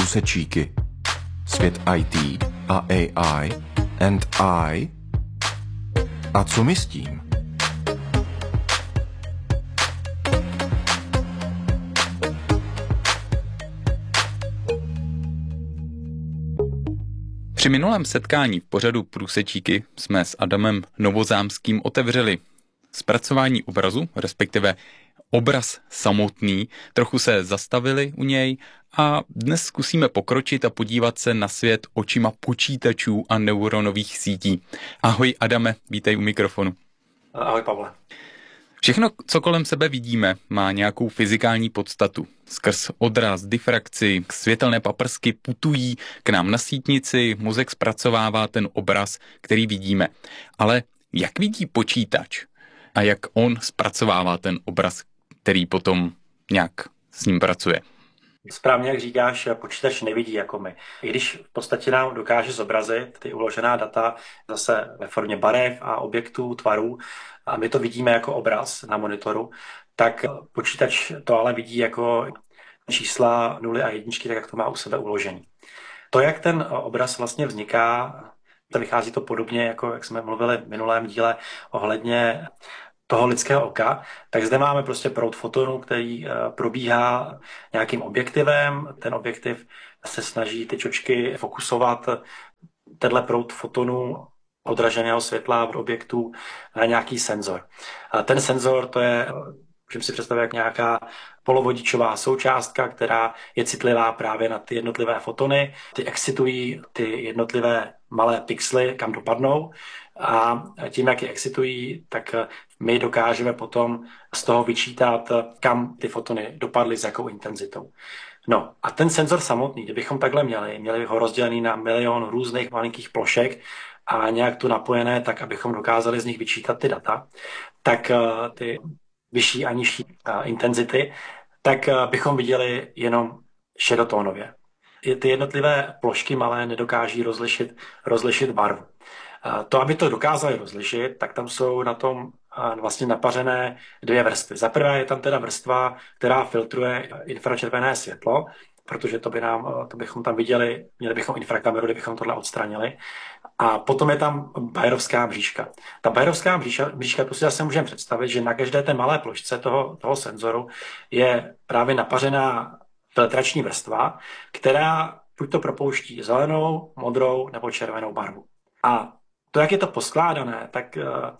průsečíky. Svět IT a AI and I. A co my s tím? Při minulém setkání v pořadu Průsečíky jsme s Adamem Novozámským otevřeli zpracování obrazu, respektive obraz samotný, trochu se zastavili u něj a dnes zkusíme pokročit a podívat se na svět očima počítačů a neuronových sítí. Ahoj Adame, vítej u mikrofonu. Ahoj Pavle. Všechno, co kolem sebe vidíme, má nějakou fyzikální podstatu. Skrz odraz, difrakci, světelné paprsky putují k nám na sítnici, mozek zpracovává ten obraz, který vidíme. Ale jak vidí počítač a jak on zpracovává ten obraz, který potom nějak s ním pracuje? Správně, jak říkáš, počítač nevidí jako my. I když v podstatě nám dokáže zobrazit ty uložená data zase ve formě barev a objektů, tvarů, a my to vidíme jako obraz na monitoru, tak počítač to ale vidí jako čísla 0 a 1, tak jak to má u sebe uložený. To, jak ten obraz vlastně vzniká, to vychází to podobně, jako jak jsme mluvili v minulém díle ohledně toho lidského oka, tak zde máme prostě proud fotonů, který probíhá nějakým objektivem. Ten objektiv se snaží ty čočky fokusovat tenhle proud fotonů odraženého světla od objektu na nějaký senzor. A ten senzor to je, můžeme si představit, jak nějaká polovodičová součástka, která je citlivá právě na ty jednotlivé fotony. Ty excitují ty jednotlivé malé pixely, kam dopadnou. A tím, jak je excitují, tak my dokážeme potom z toho vyčítat, kam ty fotony dopadly, s jakou intenzitou. No a ten senzor samotný, kdybychom takhle měli ho rozdělený na milion různých malinkých plošek a nějak tu napojené, tak abychom dokázali z nich vyčítat ty data, tak ty vyšší a nižší intenzity, tak bychom viděli jenom šedotónově. Ty jednotlivé plošky malé nedokáží rozlišit barvu. To, aby to dokázali rozlišit, tak tam jsou na tom vlastně napařené dvě vrstvy. Za prvé je tam teda vrstva, která filtruje infračervené světlo, protože to bychom tam viděli, měli bychom infrakameru, kdybychom tohle odstranili. A potom je tam bayerovská mřížka. Ta bayerovská mřížka, tu si zase můžeme představit, že na každé té malé plošce toho senzoru je právě napařená filtrační vrstva, která buď to propouští zelenou, modrou nebo červenou barvu. A to, jak je to poskládané, tak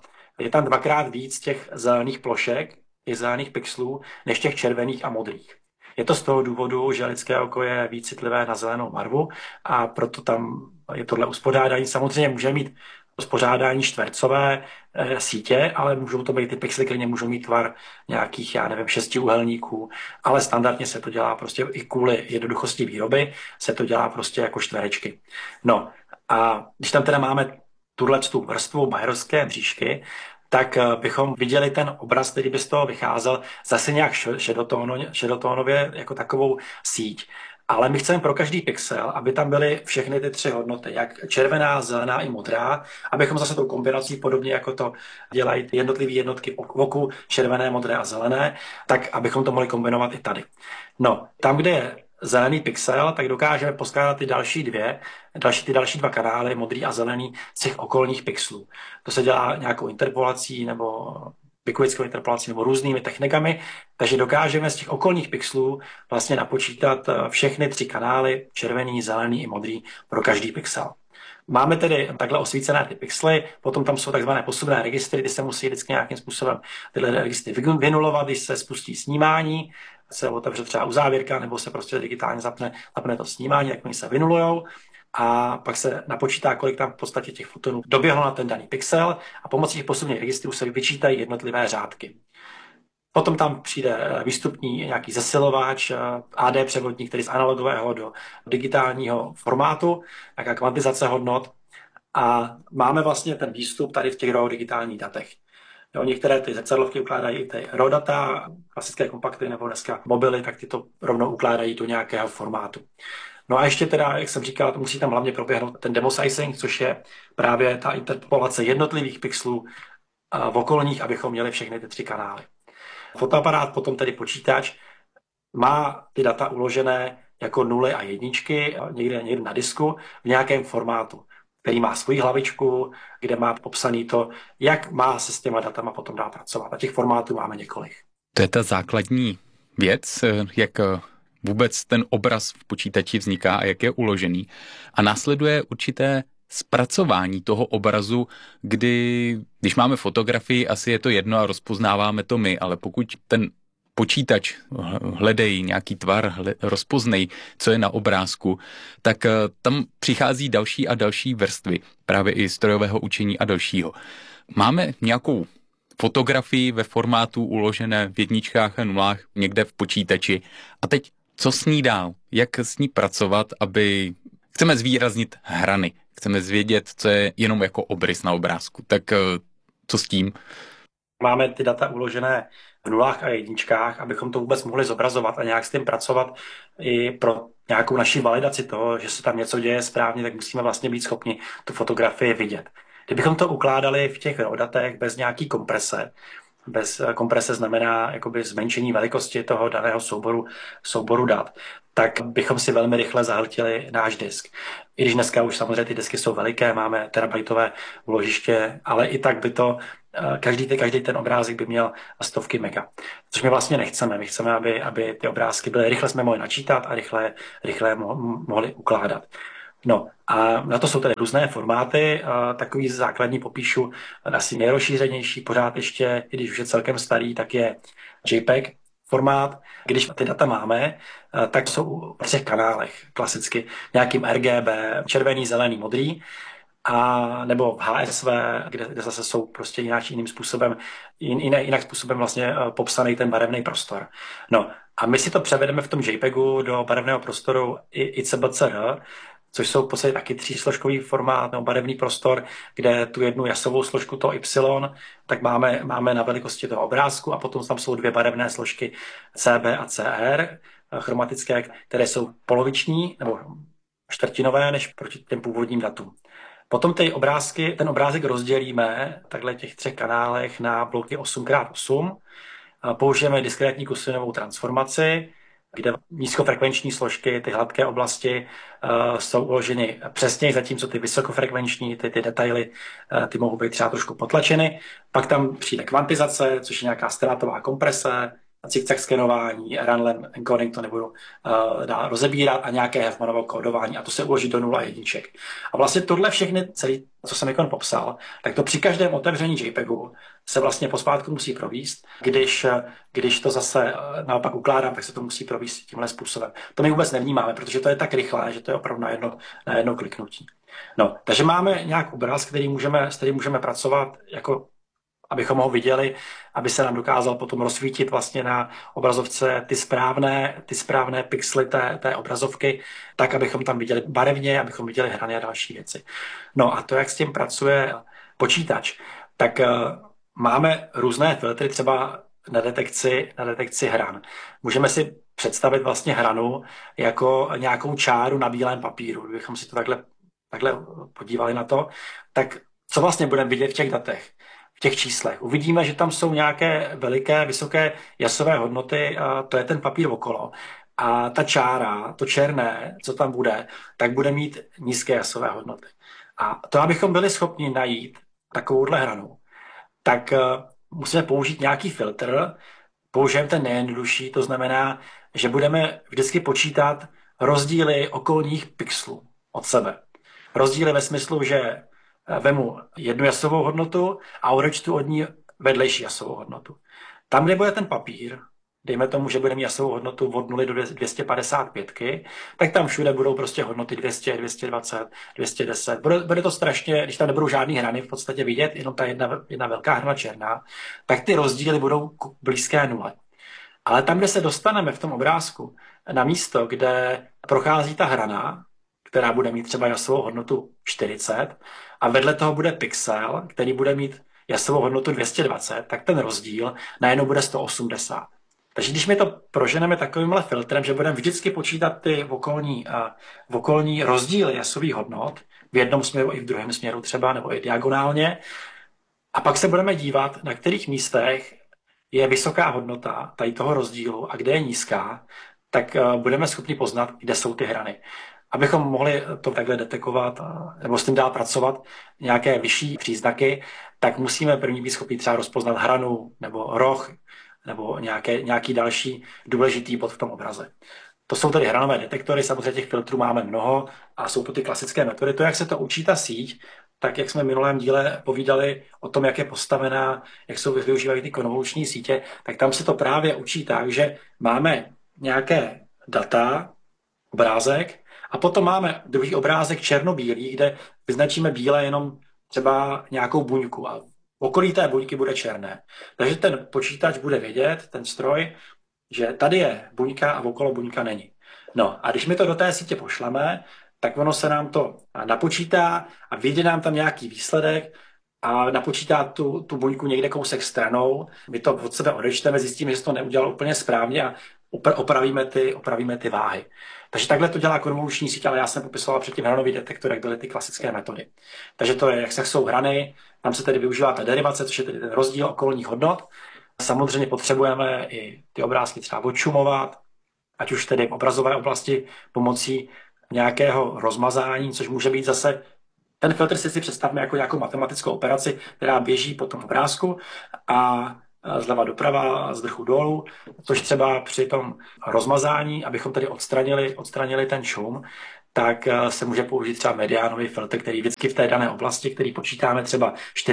je tam dvakrát víc těch zelených plošek, těch zelených pixelů, než těch červených a modrých. Je to z toho důvodu, že lidské oko je víc citlivé na zelenou barvu a proto tam je tohle uspořádání. Samozřejmě může mít uspořádání čtvercové sítě, ale můžou to být ty pixely, které můžou mít tvar nějakých, 6 úhelníků, ale standardně se to dělá prostě i kvůli jednoduchosti výroby, se to dělá prostě jako čtverečky. No a když tam teda máme tu vrstvu bayerovské mřížky, tak bychom viděli ten obraz, který by z toho vycházel zase nějak šedotónově jako takovou síť. Ale my chceme pro každý pixel, aby tam byly všechny ty tři hodnoty, jak červená, zelená i modrá, abychom zase tou kombinací, podobně jako to dělají jednotlivé jednotky v oku, červené, modré a zelené, tak abychom to mohli kombinovat i tady. No, tam, kde je zelený pixel, tak dokážeme poskládat ty další dva kanály, modrý a zelený, z těch okolních pixelů. To se dělá nějakou interpolací nebo bikuickou interpolací nebo různými technikami, takže dokážeme z těch okolních pixelů vlastně napočítat všechny tři kanály, červený, zelený i modrý, pro každý pixel. Máme tedy takhle osvícené ty pixely, potom tam jsou takzvané posuvné registry, ty se musí vždycky nějakým způsobem tyhle registry vynulovat, když se spustí snímání, se otevře třeba uzávěrka, nebo se prostě digitálně zapne to snímání, jak oni se vynulujou a pak se napočítá, kolik tam v podstatě těch fotonů doběhlo na ten daný pixel a pomocí těch posuvných registrů se vyčítají jednotlivé řádky. Potom tam přijde výstupní nějaký zesilovač, AD převodník, který z analogového do digitálního formátu, nějaká kvantizace hodnot a máme vlastně ten výstup tady v těch RAW digitálních datech. Jo, některé ty zrcadlovky ukládají i ty RAW data, klasické kompakty nebo dneska mobily, tak ty to rovnou ukládají do nějakého formátu. No a ještě teda, jak jsem říkal, to musí tam hlavně proběhnout ten demosizing, což je právě ta interpolace jednotlivých pixelů v okolních, abychom měli všechny ty tři kanály. Fotoaparát, potom tedy počítač, má ty data uložené jako nuly a jedničky někde na disku v nějakém formátu, který má svoji hlavičku, kde má popsaný to, jak má se s těma datama potom dá pracovat. A těch formátů máme několik. To je ta základní věc, jak vůbec ten obraz v počítači vzniká a jak je uložený. A následuje určité zpracování toho obrazu, když máme fotografii, asi je to jedno a rozpoznáváme to my, ale pokud ten počítač hledej nějaký tvar, rozpoznej, co je na obrázku, tak tam přichází další a další vrstvy, právě i strojového učení a dalšího. Máme nějakou fotografii ve formátu uložené v jedničkách a nulách někde v počítači. A teď, co s ní dál? Jak s ní pracovat, aby... Chceme zvýraznit hrany, chceme zvědět, co je jenom jako obrys na obrázku. Tak co s tím? Máme ty data uložené v nulách a jedničkách, abychom to vůbec mohli zobrazovat a nějak s tím pracovat i pro nějakou naši validaci toho, že se tam něco děje správně, tak musíme vlastně být schopni tu fotografii vidět. Kdybychom to ukládali v těch RAW datech bez nějaký komprese, bez komprese znamená jakoby zmenšení velikosti toho daného souboru dat, tak bychom si velmi rychle zahltili náš disk. I když dneska už samozřejmě ty disky jsou veliké, máme terabajtové úložiště, ale i tak by to každý ten obrázek by měl stovky mega. Což my vlastně nechceme. My chceme, aby ty obrázky byly rychle, jsme mohli načítat a rychle mohli ukládat. No a na to jsou tedy různé formáty, takový základní popíšu, asi nejrozšířenější pořád ještě, i když už je celkem starý, tak je JPEG formát. Když ty data máme, tak jsou v těch kanálech klasicky nějakým RGB, červený, zelený, modrý, a nebo v HSV, kde zase jsou prostě jiným způsobem, jinak způsobem vlastně popsaný ten barevný prostor. No a my si to převedeme v tom JPEGu do barevného prostoru ICBCR, což jsou v podstatě taky třísložkový formát nebo barevný prostor, kde tu jednu jasovou složku, to Y, tak máme na velikosti toho obrázku a potom tam jsou dvě barevné složky CB a CR, chromatické, které jsou poloviční nebo čtvrtinové než proti těm původním datům. Potom ten obrázek rozdělíme takhle těch 3 kanálech na bloky 8x8. Použijeme diskrétní Kusinovou transformaci, kde nízkofrekvenční složky, ty hladké oblasti jsou uloženy přesněji, zatímco ty vysokofrekvenční, ty detaily, ty mohou být třeba trošku potlačeny. Pak tam přijde kvantizace, což je nějaká ztrátová komprese, zigzag skenování, random encoding, to nebudu dál rozebírat, a nějaké Huffmanovo kódování, a to se uloží do 0 a jedniček. A vlastně tohle všechny, co jsem jako popsal, tak to při každém otevření JPEGu se vlastně pospátku musí províst. Když to zase naopak ukládám, tak se to musí províst tímhle způsobem. To my vůbec nevnímáme, protože to je tak rychlé, že to je opravdu na jedno kliknutí. No, takže máme nějak obraz, s kterým můžeme pracovat, jako abychom ho viděli, aby se nám dokázal potom rozsvítit vlastně na obrazovce ty správné pixely té obrazovky, tak, abychom tam viděli barevně, abychom viděli hrany a další věci. No a to, jak s tím pracuje počítač, tak máme různé filtry třeba na detekci hran. Můžeme si představit vlastně hranu jako nějakou čáru na bílém papíru. Kdybychom si to takhle podívali na to, tak co vlastně budeme vidět v těch datech? V těch číslech. Uvidíme, že tam jsou nějaké veliké, vysoké jasové hodnoty, a to je ten papír okolo. A ta čára, to černé, co tam bude, tak bude mít nízké jasové hodnoty. A to, abychom byli schopni najít takovouhle hranu, tak musíme použít nějaký filtr. Použijeme ten nejjednodušší, to znamená, že budeme vždycky počítat rozdíly okolních pixelů od sebe. Rozdíly ve smyslu, že vemu jednu jasovou hodnotu a odečtu od ní vedlejší jasovou hodnotu. Tam, kde bude ten papír, dejme tomu, že bude mít jasovou hodnotu od 0 do 255, tak tam všude budou prostě hodnoty 200, 220, 210. Bude to strašně, když tam nebudou žádný hrany v podstatě vidět, jenom ta jedna velká hrana černá, tak ty rozdíly budou blízké nule. Ale tam, kde se dostaneme v tom obrázku na místo, kde prochází ta hrana, která bude mít třeba jasovou hodnotu 40 a vedle toho bude pixel, který bude mít jasovou hodnotu 220, tak ten rozdíl najednou bude 180. Takže když my to proženeme takovýmhle filtrem, že budeme vždycky počítat ty okolní rozdíly jasových hodnot v jednom směru i v druhém směru třeba, nebo i diagonálně, a pak se budeme dívat, na kterých místech je vysoká hodnota tady toho rozdílu a kde je nízká, tak budeme schopni poznat, kde jsou ty hrany. Abychom mohli to takhle detekovat nebo s tím dál pracovat, nějaké vyšší příznaky, tak musíme první být schopni třeba rozpoznat hranu nebo roh nebo nějaký další důležitý bod v tom obraze. To jsou tedy hranové detektory, samozřejmě těch filtrů máme mnoho a jsou to ty klasické metody. To, jak se to učí ta síť, tak jak jsme v minulém díle povídali o tom, jak je postavená, jak jsou využívají ty konvoluční sítě, tak tam se to právě učí tak, že máme nějaké data, obrázek, a potom máme druhý obrázek černobílý, kde vyznačíme bíle jenom třeba nějakou buňku a okolí té buňky bude černé. Takže ten počítač bude vědět, ten stroj, že tady je buňka a okolo buňka není. No a když my to do té sítě pošleme, tak ono se nám to napočítá a vyjde nám tam nějaký výsledek a napočítá tu buňku někde kousek stranou. My to od sebe odečteme, zjistíme, že se to neudělalo úplně správně a opravíme ty váhy. Takže takhle to dělá konvoluční síť, ale já jsem popisoval předtím hranový detektor, jak byly ty klasické metody. Takže to je, jak se jsou hrany, tam se tedy využívá ta derivace, což je tedy ten rozdíl okolních hodnot. Samozřejmě potřebujeme i ty obrázky třeba odšumovat, ať už tedy v obrazové oblasti pomocí nějakého rozmazání, což může být zase, ten filtr si představme jako nějakou matematickou operaci, která běží po tom obrázku a zleva doprava, z vrchu dolů, což třeba při tom rozmazání, abychom tedy odstranili ten šum, tak se může použít třeba mediánový filtr, který vždycky v té dané oblasti, který počítáme třeba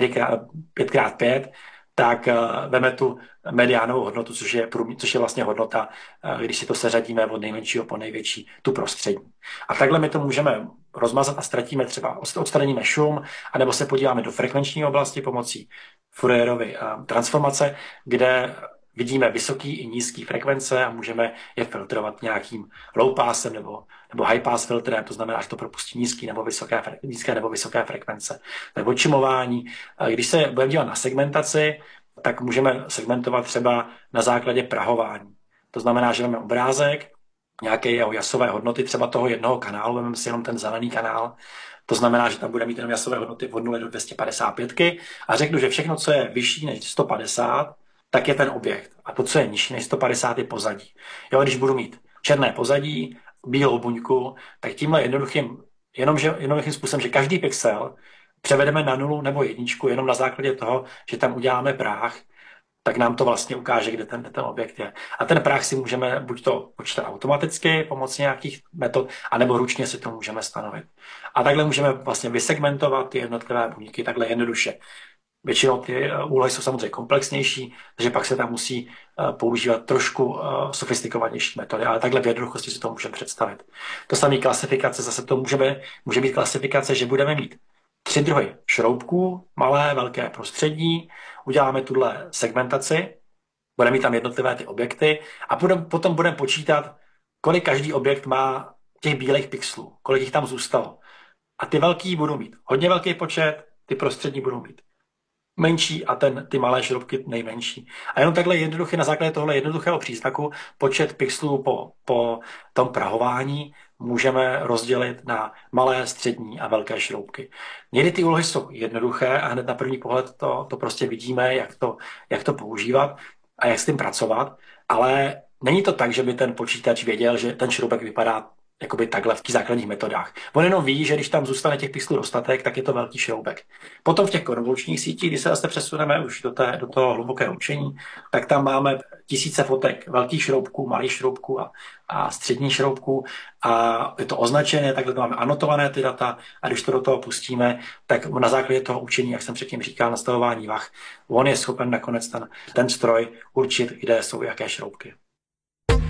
5x5, tak veme tu mediánovou hodnotu, což je vlastně hodnota, když si to seřadíme od nejmenšího po největší, tu prostřední. A takhle my to můžeme rozmazat a odstraníme šum, anebo se podíváme do frekvenční oblasti pomocí Fourierovy transformace, kde vidíme vysoký i nízký frekvence a můžeme je filtrovat nějakým low passem nebo high pass filtrem, to znamená, že to propustí nízké nebo vysoké frekvence. Nebo odčimování. Když se budeme dívat na segmentaci, tak můžeme segmentovat třeba na základě prahování. To znamená, že máme obrázek, nějaké jeho jasové hodnoty třeba toho jednoho kanálu, vezmeme si jenom ten zelený kanál, to znamená, že tam bude mít jenom jasové hodnoty od 0 do 255 a řeknu, že všechno, co je vyšší než 150, tak je ten objekt. A to, co je nižší než 150, je pozadí. Jo, když budu mít černé pozadí, bílou buňku, tak tímhle jednoduchým způsobem, že každý pixel převedeme na 0 nebo 1, jenom na základě toho, že tam uděláme práh, tak nám to vlastně ukáže, kde ten objekt je. A ten práh si můžeme buď to počítat automaticky pomocí nějakých metod, anebo ručně si to můžeme stanovit. A takhle můžeme vlastně vysegmentovat ty jednotlivé buňky takhle jednoduše. Většinou ty úlohy jsou samozřejmě komplexnější, takže pak se tam musí používat trošku sofistikovanější metody, ale takhle v jednoduchosti si to můžeme představit. To samé klasifikace, zase to může být klasifikace, že budeme mít 3 druhy šroubků, malé, velké, prostřední, uděláme tuhle segmentaci, budeme mít tam jednotlivé ty objekty a potom budeme počítat, kolik každý objekt má těch bílých pixelů, kolik jich tam zůstalo. A ty velký budou mít hodně velký počet, ty prostřední budou mít menší a ty malé šroubky nejmenší. A jenom takhle jednoduše, na základě tohle jednoduchého příznaku, počet pixelů po tom prahování můžeme rozdělit na malé, střední a velké šroubky. Někdy ty úlohy jsou jednoduché a hned na první pohled to prostě vidíme, jak to používat a jak s tím pracovat, ale není to tak, že by ten počítač věděl, že ten šroubek vypadá jakoby takhle v těch základních metodách. On jenom ví, že když tam zůstane těch pixelů dostatek, tak je to velký šroubek. Potom v těch konvolučních sítích, když se zase přesuneme už do toho hlubokého učení, tak tam máme tisíce fotek velkých šroubků, malých šroubků a středních šroubků a je to označené, takhle to máme anotované ty data a když to do toho pustíme, tak na základě toho učení, jak jsem předtím říkal, nastavování vah, on je schopen nakonec ten stroj určit, kde jsou jaké šroubky.